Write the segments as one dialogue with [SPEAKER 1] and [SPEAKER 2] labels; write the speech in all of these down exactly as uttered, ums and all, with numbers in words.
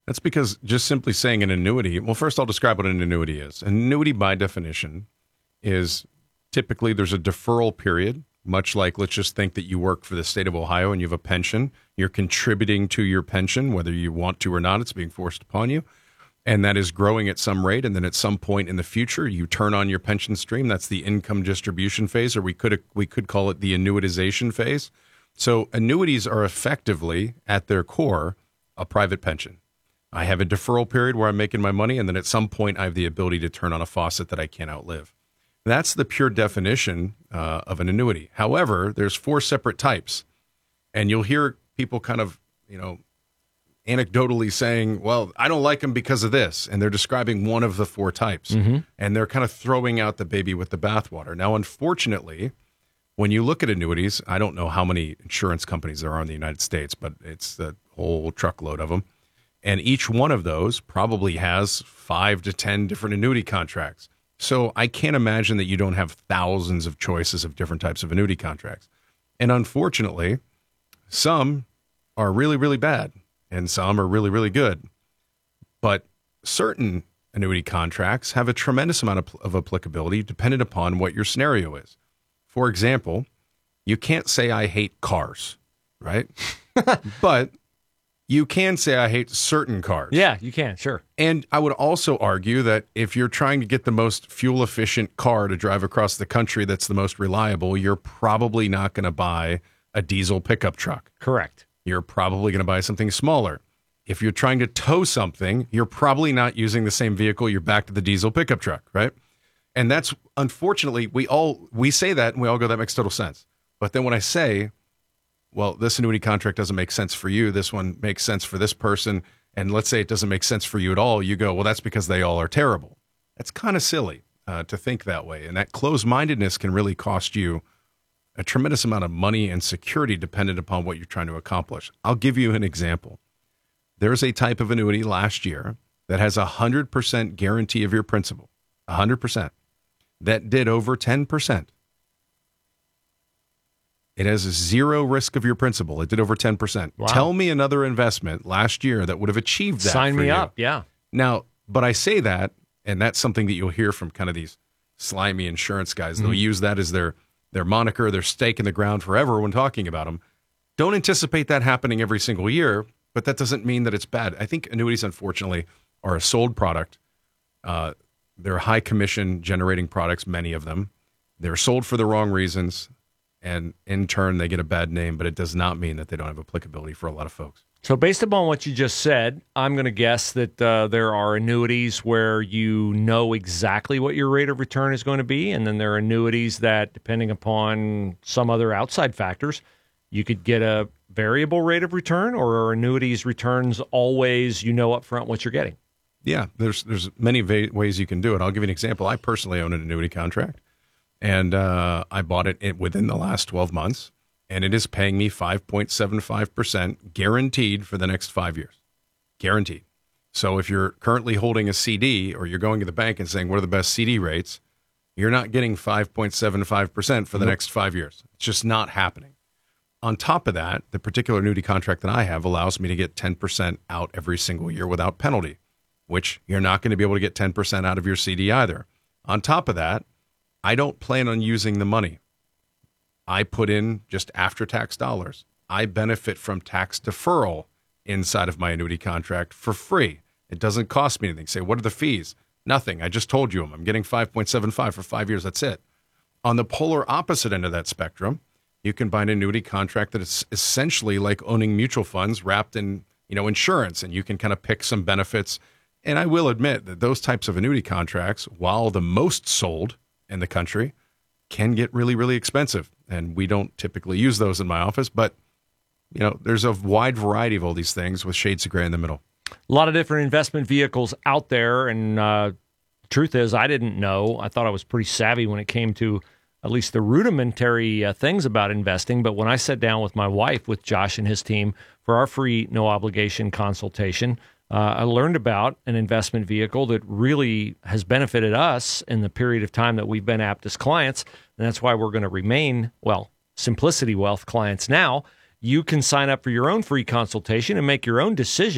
[SPEAKER 1] That's because just simply saying an annuity, well, first I'll describe what an annuity is. An annuity, by definition, is typically there's a deferral period, much like let's just think that you work for the state of Ohio and you have a pension. You're contributing to your pension, whether you want to or not. It's being forced upon you. And that is growing at some rate. And then at some point in the future, you turn on your pension stream. That's the income distribution phase, or we could we could call it the annuitization phase. So annuities are effectively, at their core, a private pension. I have a deferral period where I'm making my money, and then at some point I have the ability to turn on a faucet that I can't outlive. That's the pure definition uh, of an annuity. However, there's four separate types, and you'll hear people kind of, you know, anecdotally saying, well, I don't like them because of this, and they're describing one of the four types, mm-hmm. and they're kind of throwing out the baby with the bathwater. Now, unfortunately, when you look at annuities, I don't know how many insurance companies there are in the United States, but it's a whole truckload of them. And each one of those probably has five to ten different annuity contracts. So I can't imagine that you don't have thousands of choices of different types of annuity contracts. And unfortunately, some are really, really bad, and some are really, really good. But certain annuity contracts have a tremendous amount of, of applicability dependent upon what your scenario is. For example, you can't say I hate cars, right? But you can say I hate certain cars.
[SPEAKER 2] Yeah, you can, sure.
[SPEAKER 1] And I would also argue that if you're trying to get the most fuel-efficient car to drive across the country that's the most reliable, you're probably not going to buy a diesel pickup truck.
[SPEAKER 2] Correct.
[SPEAKER 1] You're probably going to buy something smaller. If you're trying to tow something, you're probably not using the same vehicle. You're back to the diesel pickup truck, right? And that's, unfortunately, we all, we say that and we all go, that makes total sense. But then when I say, well, this annuity contract doesn't make sense for you, this one makes sense for this person, and let's say it doesn't make sense for you at all, you go, well, that's because they all are terrible. That's kind of silly uh, to think that way. And that closed-mindedness can really cost you a tremendous amount of money and security dependent upon what you're trying to accomplish. I'll give you an example. There's a type of annuity last year that has a one hundred percent guarantee of your principal, one hundred percent, that did over ten percent. It has zero risk of your principal. It did over ten percent.
[SPEAKER 2] Wow.
[SPEAKER 1] Tell me another investment last year that would have achieved that.
[SPEAKER 2] Sign
[SPEAKER 1] for
[SPEAKER 2] me
[SPEAKER 1] you.
[SPEAKER 2] up, yeah.
[SPEAKER 1] Now, but I say that, and that's something that you'll hear from kind of these slimy insurance guys. Mm-hmm. They'll use that as their, their moniker, their stake in the ground forever when talking about them. Don't anticipate that happening every single year, but that doesn't mean that it's bad. I think annuities, unfortunately, are a sold product. Uh, they're high commission generating products, many of them. They're sold for the wrong reasons. And in turn, they get a bad name, but it does not mean that they don't have applicability for a lot of folks.
[SPEAKER 2] So based upon what you just said, I'm going to guess that uh, there are annuities where you know exactly what your rate of return is going to be, and then there are annuities that, depending upon some other outside factors, you could get a variable rate of return, or are annuities returns always you know up front what you're getting?
[SPEAKER 1] Yeah, there's there's many va- ways you can do it. I'll give you an example. I personally own an annuity contract. And uh, I bought it within the last twelve months, and it is paying me five point seven five percent guaranteed for the next five years. Guaranteed. So if you're currently holding a C D or you're going to the bank and saying, what are the best C D rates, you're not getting five point seven five percent for the nope. next five years. It's just not happening. On top of that, the particular annuity contract that I have allows me to get ten percent out every single year without penalty, which you're not going to be able to get ten percent out of your C D either. On top of that, I don't plan on using the money. I put in just after-tax dollars. I benefit from tax deferral inside of my annuity contract for free. It doesn't cost me anything. Say, what are the fees? Nothing. I just told you them. I'm getting five point seven five for five years. That's it. On the polar opposite end of that spectrum, you can buy an annuity contract that is essentially like owning mutual funds wrapped in, you know, insurance, and you can kind of pick some benefits. And I will admit that those types of annuity contracts, while the most sold in the country, can get really, really expensive. And we don't typically use those in my office, but you know, there's a wide variety of all these things with shades of gray in the middle.
[SPEAKER 2] A lot of different investment vehicles out there. And uh, the truth is, I didn't know. I thought I was pretty savvy when it came to at least the rudimentary uh, things about investing. But when I sat down with my wife, with Josh and his team, for our free, no obligation consultation, Uh, I learned about an investment vehicle that really has benefited us in the period of time that we've been Aptus clients, and that's why we're going to remain, well, Simplicity Wealth clients now. You can sign up for your own free consultation and make your own decision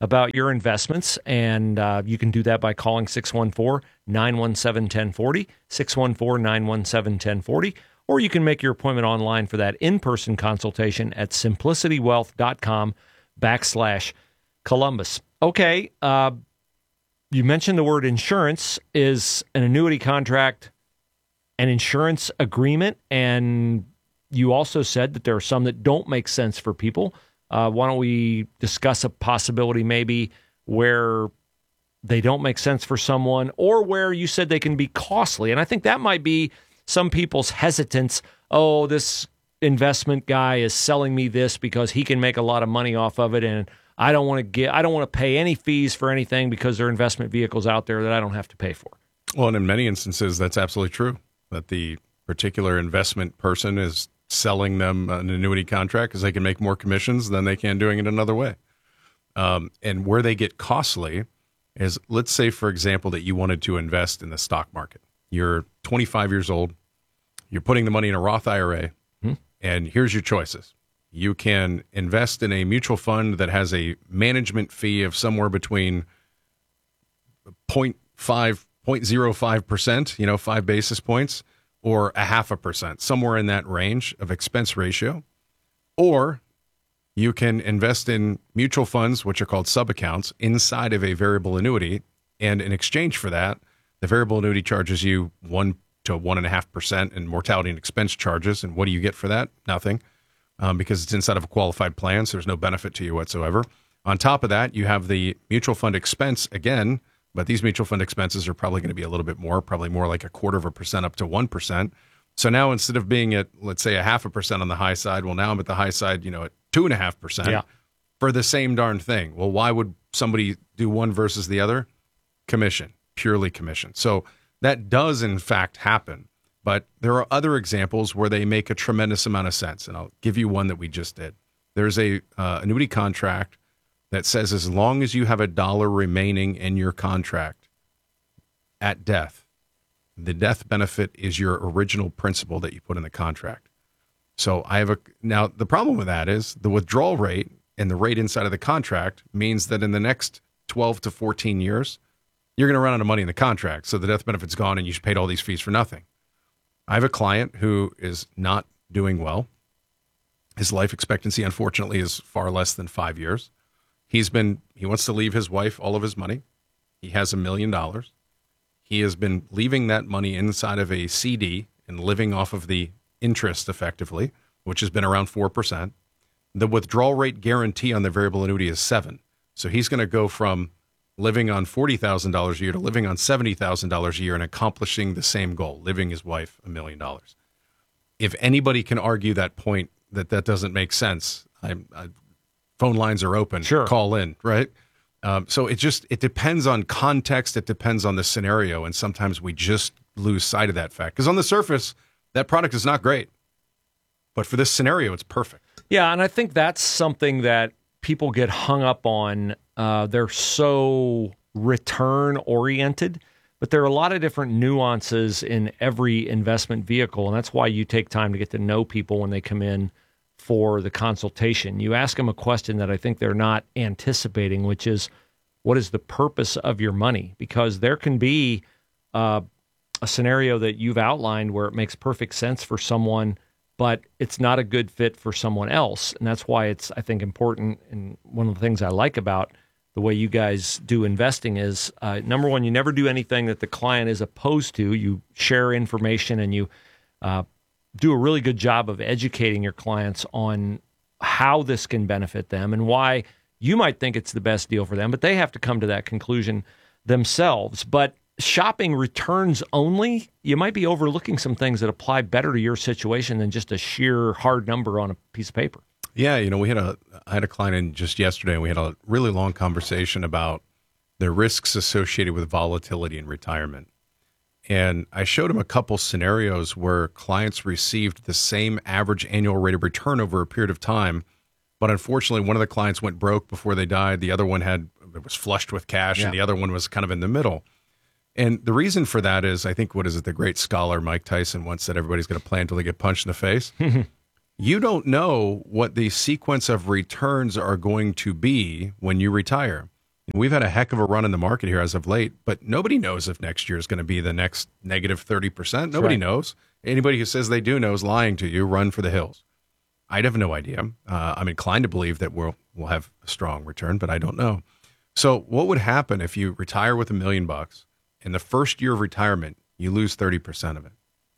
[SPEAKER 2] about your investments, and uh, you can do that by calling six one four, nine one seven, one zero four zero, six one four, nine one seven, one zero four zero, or you can make your appointment online for that in-person consultation at simplicitywealth.com backslash Columbus. Okay, uh, you mentioned the word insurance. Is an annuity contract an insurance agreement? And you also said that there are some that don't make sense for people. Uh, why don't we discuss a possibility maybe where they don't make sense for someone, or where you said they can be costly? And I think that might be some people's hesitance. Oh, this investment guy is selling me this because he can make a lot of money off of it, and I don't want to get, I don't want to pay any fees for anything because there are investment vehicles out there that I don't have to pay for.
[SPEAKER 1] Well, and in many instances, that's absolutely true, that the particular investment person is selling them an annuity contract because they can make more commissions than they can doing it another way. Um, and where they get costly is, let's say, for example, that you wanted to invest in the stock market. You're twenty-five years old. You're putting the money in a Roth I R A, hmm. and here's your choices. You can invest in a mutual fund that has a management fee of somewhere between zero point five, zero point zero five percent, you know, five basis points, or a half a percent, somewhere in that range of expense ratio. Or you can invest in mutual funds, which are called sub-accounts, inside of a variable annuity. And in exchange for that, the variable annuity charges you one to one and a half percent in mortality and expense charges. And what do you get for that? Nothing, um, because it's inside of a qualified plan, so there's no benefit to you whatsoever. On top of that, you have the mutual fund expense again, but these mutual fund expenses are probably going to be a little bit more, probably more like a quarter of a percent up to one percent. So now instead of being at, let's say, a half a percent on the high side, well, now I'm at the high side, you know, at two and a half percent
[SPEAKER 2] yeah.
[SPEAKER 1] for the same darn thing. Well, why would somebody do one versus the other? Commission, purely commission. So that does, in fact, happen. But there are other examples where they make a tremendous amount of sense. And I'll give you one that we just did. There's a uh, annuity contract that says as long as you have a dollar remaining in your contract at death, the death benefit is your original principal that you put in the contract. So I have a, now the problem with that is the withdrawal rate and the rate inside of the contract means that in the next twelve to fourteen years, you're going to run out of money in the contract. So the death benefit's gone and you paid all these fees for nothing. I have a client who is not doing well. His life expectancy, unfortunately, is far less than five years. He's been, he wants to leave his wife all of his money. He has a million dollars. He has been leaving that money inside of a C D and living off of the interest effectively, which has been around four percent. The withdrawal rate guarantee on the variable annuity is seven. So he's going to go from living on forty thousand dollars a year to living on seventy thousand dollars a year and accomplishing the same goal, living his wife a million dollars. If anybody can argue that point, that that doesn't make sense, I'm, I, phone lines are open.
[SPEAKER 2] Sure.
[SPEAKER 1] Call in, right? Um, so it just, it depends on context. It depends on the scenario. And sometimes we just lose sight of that fact. Because on the surface, that product is not great. But for this scenario, it's perfect.
[SPEAKER 2] Yeah, and I think that's something that people get hung up on. Uh, they're so return-oriented. But there are a lot of different nuances in every investment vehicle. And that's why you take time to get to know people when they come in for the consultation. You ask them a question that I think they're not anticipating, which is, what is the purpose of your money? Because there can be uh, a scenario that you've outlined where it makes perfect sense for someone, but it's not a good fit for someone else. And that's why it's, I think, important. And one of the things I like about the way you guys do investing is, uh, number one, you never do anything that the client is opposed to. You share information and you uh, do a really good job of educating your clients on how this can benefit them and why you might think it's the best deal for them, but they have to come to that conclusion themselves. But shopping returns only, you might be overlooking some things that apply better to your situation than just a sheer hard number on a piece of paper.
[SPEAKER 1] Yeah, you know, we had a I had a client in just yesterday, and we had a really long conversation about the risks associated with volatility in retirement. And I showed him a couple scenarios where clients received the same average annual rate of return over a period of time. But unfortunately, one of the clients went broke before they died. The other one had it was flushed with cash, yeah. and the other one was kind of in the middle. And the reason for that is, I think, what is it? The great scholar Mike Tyson once said, everybody's going to play until they get punched in the face. You don't know what the sequence of returns are going to be when you retire. We've had a heck of a run in the market here as of late, but nobody knows if next year is going to be the next negative thirty percent. Nobody
[SPEAKER 2] right.
[SPEAKER 1] knows. Anybody who says they do know is lying to you. Run for the hills. I'd have no idea. Uh, I'm inclined to believe that we'll, we'll have a strong return, but I don't know. So what would happen if you retire with a million bucks? In the first year of retirement, you lose thirty percent of it.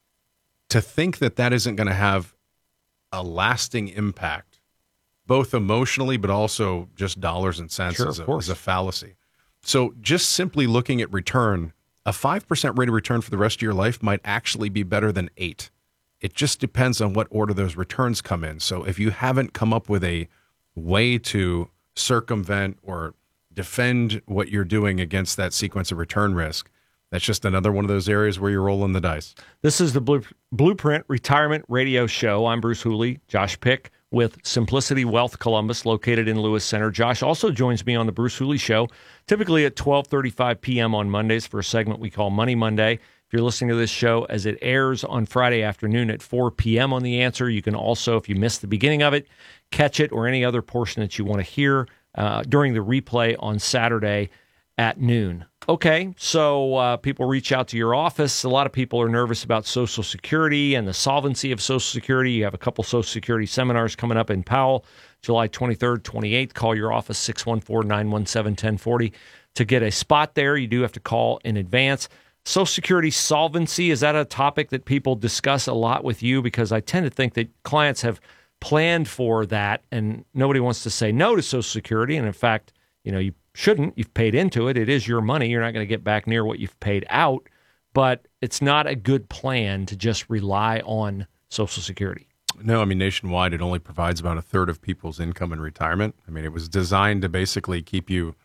[SPEAKER 1] To think that that isn't going to have a lasting impact, both emotionally, but also just dollars and cents,
[SPEAKER 2] sure,
[SPEAKER 1] is, a, is a fallacy. So just simply looking at return, a five percent rate of return for the rest of your life might actually be better than eight. It just depends on what order those returns come in. So if you haven't come up with a way to circumvent or defend what you're doing against that sequence of return risk, that's just another one of those areas where you're rolling the dice.
[SPEAKER 2] This is the Blue, Blueprint Retirement Radio Show. I'm Bruce Hooley, Josh Pick with Simplicity Wealth Columbus, located in Lewis Center. Josh also joins me on the Bruce Hooley Show, typically at twelve thirty-five p.m. on Mondays for a segment we call Money Monday. If you're listening to this show as it airs on Friday afternoon at four p.m. on The Answer, you can also, if you missed the beginning of it, catch it or any other portion that you want to hear uh, during the replay on Saturday at noon. Okay, so uh, people reach out to your office. A lot of people are nervous about Social Security and the solvency of Social Security. You have a couple Social Security seminars coming up in Powell, July twenty-third, twenty-eighth. Call your office, six one four, nine one seven, one zero four zero. To get a spot there, you do have to call in advance. Social Security solvency, is that a topic that people discuss a lot with you? Because I tend to think that clients have planned for that, and nobody wants to say no to Social Security. And in fact, you know, you shouldn't. You've paid into it. It is your money. You're not going to get back near what you've paid out. But it's not a good plan to just rely on Social Security.
[SPEAKER 1] No, I mean, nationwide, it only provides about a third of people's income in retirement. I mean, it was designed to basically keep you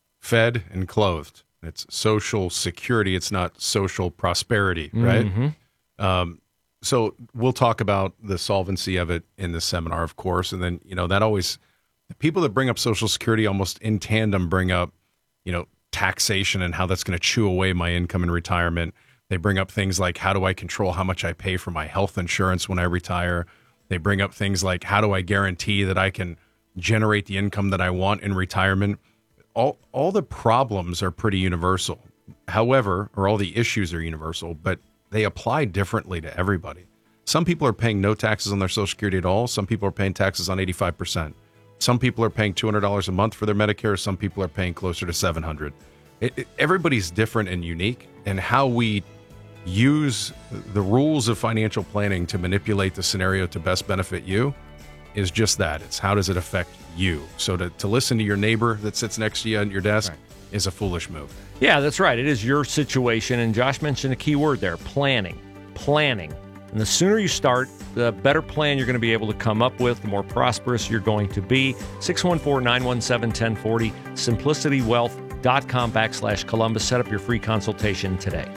[SPEAKER 1] fed and clothed. It's Social Security. It's not social prosperity, right?
[SPEAKER 2] Mm-hmm.
[SPEAKER 1] Um, so we'll talk about the solvency of it in this seminar, of course. And then, you know, that always... the people that bring up Social Security almost in tandem bring up, you know, taxation and how that's going to chew away my income in retirement. They bring up things like, how do I control how much I pay for my health insurance when I retire? They bring up things like, how do I guarantee that I can generate the income that I want in retirement? All all the problems are pretty universal. However, or all the issues are universal, but they apply differently to everybody. Some people are paying no taxes on their Social Security at all. Some people are paying taxes on eighty-five percent. Some people are paying two hundred dollars a month for their Medicare. Some people are paying closer to seven hundred dollars. It, it, everybody's different and unique, and how we use the rules of financial planning to manipulate the scenario to best benefit you is just that. It's how does it affect you? So to, to listen to your neighbor that sits next to you at your desk right. is a foolish move.
[SPEAKER 2] Yeah, that's right. It is your situation, and Josh mentioned a key word there, planning. Planning. And the sooner you start, the better plan you're going to be able to come up with, the more prosperous you're going to be. six one four, nine one seven, one zero four zero, simplicitywealth.com backslash Columbus. Set up your free consultation today.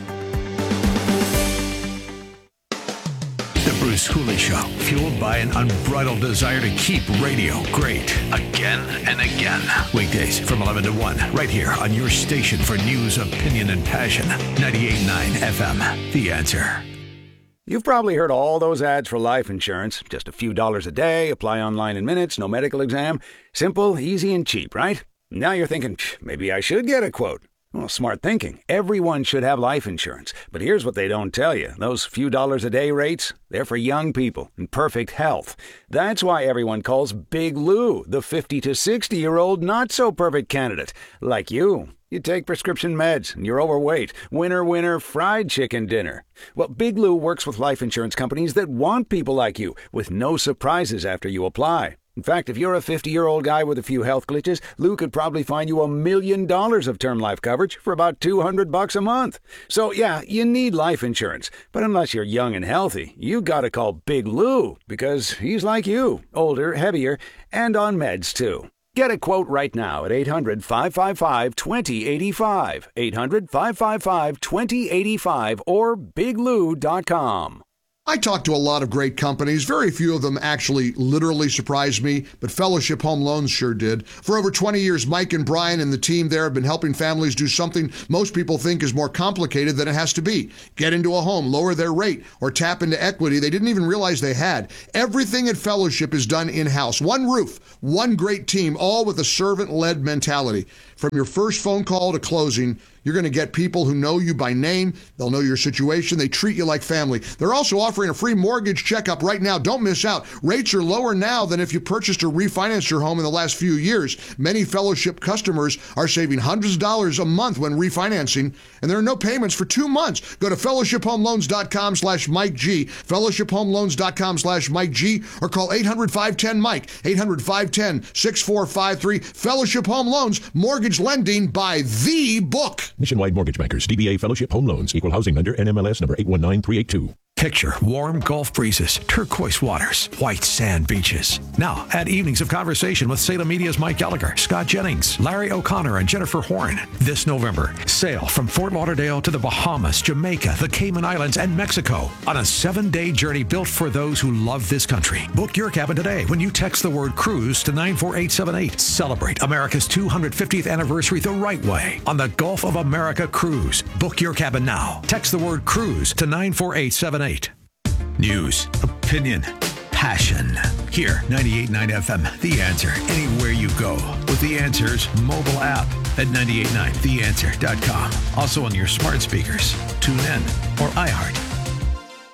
[SPEAKER 3] The Bruce Hooley Show, fueled by an unbridled desire to keep radio great. Again and again. Weekdays from eleven to one, right here on your station for news, opinion, and passion. ninety-eight point nine F M, The Answer.
[SPEAKER 4] You've probably heard all those ads for life insurance. Just a few dollars a day, apply online in minutes, no medical exam. Simple, easy, and cheap, right? Now you're thinking, maybe I should get a quote. Well, smart thinking. Everyone should have life insurance. But here's what they don't tell you. Those few dollars a day rates, they're for young people in perfect health. That's why everyone calls Big Lou the fifty to sixty-year-old not-so-perfect candidate. Like you. You take prescription meds, and you're overweight. Winner, winner, fried chicken dinner. Well, Big Lou works with life insurance companies that want people like you, with no surprises after you apply. In fact, if you're a fifty-year-old guy with a few health glitches, Lou could probably find you a million dollars of term life coverage for about two hundred bucks a month. So, yeah, you need life insurance. But unless you're young and healthy, you gotta call Big Lou, because he's like you, older, heavier, and on meds, too. Get a quote right now at eight hundred, five five five, two zero eight five, eight hundred, five five five, two zero eight five, or big lou dot com.
[SPEAKER 5] I talked to a lot of great companies. Very few of them actually literally surprised me, but Fellowship Home Loans sure did. For over twenty years, Mike and Brian and the team there have been helping families do something most people think is more complicated than it has to be. Get into a home, lower their rate, or tap into equity they didn't even realize they had. Everything at Fellowship is done in-house. One roof, one great team, all with a servant-led mentality. From your first phone call to closing, you're going to get people who know you by name. They'll know your situation. They treat you like family. They're also offering a free mortgage checkup right now. Don't miss out. Rates are lower now than if you purchased or refinanced your home in the last few years. Many Fellowship customers are saving hundreds of dollars a month when refinancing, and there are no payments for two months. Go to fellowship home loans dot com slash Mike G, fellowship home loans dot com slash Mike G, or call eight hundred, five one zero, Mike, eight hundred, five one zero, six four five three. Fellowship Home Loans, mortgage lending by the book.
[SPEAKER 6] Nationwide Mortgage Bankers, D B A Fellowship Home Loans, Equal Housing Lender, N M L S number eight one nine three eight two.
[SPEAKER 3] Picture warm Gulf breezes, turquoise waters, white sand beaches. Now, add evenings of conversation with Salem Media's Mike Gallagher, Scott Jennings, Larry O'Connor, and Jennifer Horn. This November, sail from Fort Lauderdale to the Bahamas, Jamaica, the Cayman Islands, and Mexico on a seven-day journey built for those who love this country. Book your cabin today when you text the word cruise to nine four eight seven eight. Celebrate America's two hundred fiftieth anniversary the right way on the Gulf of America Cruise. Book your cabin now. Text the word cruise to nine four eight seven eight. News, opinion, passion. Here, ninety-eight point nine F M, The Answer. Anywhere you go with The Answer's mobile app at nine eight nine the answer dot com. Also on your smart speakers, tune in, or iHeart.